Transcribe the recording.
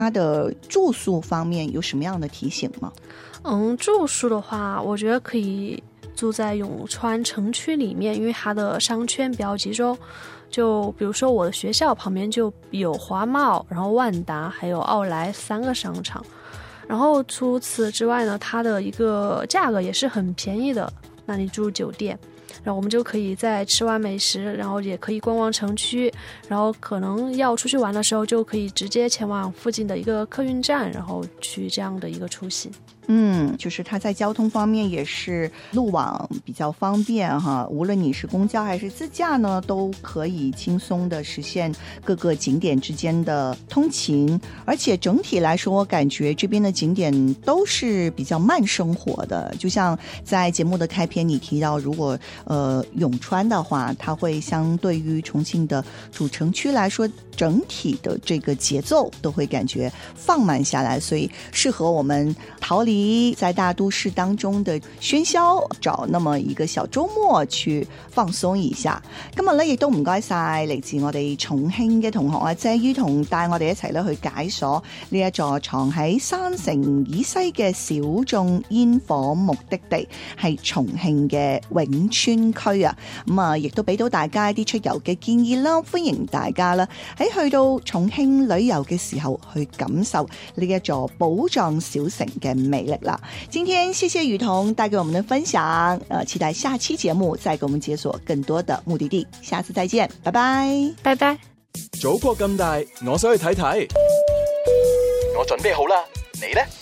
它的住宿方面有什么样的提醒吗？ 住宿的话，我觉得可以住在永川城区里面，因为它的商圈比较集中。就比如说我的学校旁边就有华贸，然后万达还有奥莱3个商场。然后除此之外呢，它的一个价格也是很便宜的。那你住酒店，然后我们就可以在吃完美食，然后也可以逛逛城区，然后可能要出去玩的时候就可以直接前往附近的一个客运站，然后去这样的一个出行。 就是它在交通方面也是路网比较方便哈，无论你是公交还是自驾呢，都可以轻松的实现各个景点之间的通勤。而且整体来说，我感觉这边的景点都是比较慢生活的。就像在节目的开篇你提到，如果永川的话，它会相对于重庆的主城区来说，整体的这个节奏都会感觉放慢下來，所以適合我們逃離在大都市當中的喧囂，找那麼一個小周末去放鬆一下。今日咧亦都唔該晒嚟自我哋重慶嘅同學啊，謝于彤帶我哋一齊咧去解鎖呢一座藏喺山城以西嘅小眾煙火目的地，係重慶嘅永川區啊。亦都俾到大家一啲出遊嘅建議啦，歡迎大家啦喺去到重慶旅遊嘅時候去感受呢一座寶藏小城嘅魅力啦。今天謝謝于彤帶給我們的分享，期待下期節目再給我們解鎖更多的目的地，下次再見，拜拜， 拜拜。 祖國咁大，我想去睇睇，我準備好啦，你呢？